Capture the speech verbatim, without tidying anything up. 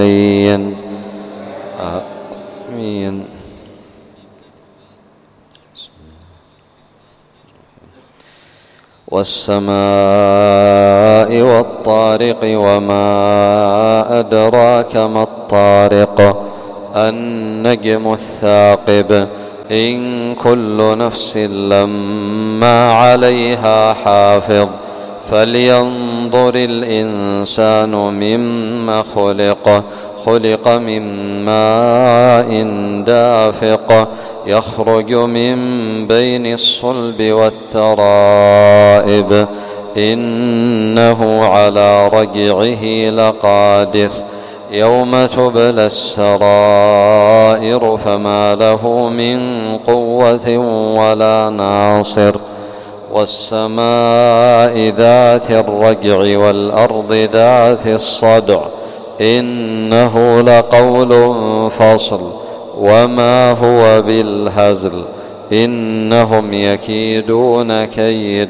آمين. والسماء والطارق وما أدراك ما الطارق النجم الثاقب إن كل نفس لما عليها حافظ فلينظر الإنسان مما خلق خلق من ماء دافق يخرج من بين الصلب والترائب إنه على رجعه لقادر يوم تبلى السرائر فما له من قوة ولا ناصر والسماء ذات الرجع والأرض ذات الصدع إنه لقول فصل وما هو بالهزل إنهم يكيدون كيدا